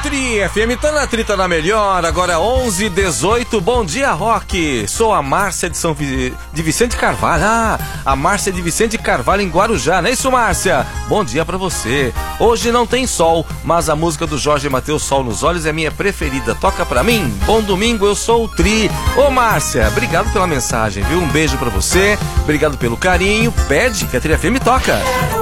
Tri FM tá na trita na melhor, agora é 11h18, bom dia Rock, sou a Márcia de Vicente Carvalho, a Márcia de Vicente Carvalho em Guarujá, não é isso Márcia? Bom dia pra você, hoje não tem sol, mas a música do Jorge Mateus, Sol nos Olhos, é minha preferida, toca pra mim, bom domingo, eu sou o Tri. Ô Márcia, obrigado pela mensagem, viu? Um beijo pra você, obrigado pelo carinho, pede que a Tri FM toca.